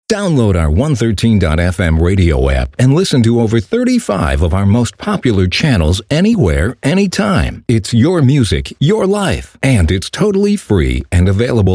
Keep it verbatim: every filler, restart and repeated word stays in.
Download our one thirteen dot f m radio app and listen to over thirty-five of our most popular channels anywhere, anytime. It's your music, your life, and it's totally free and available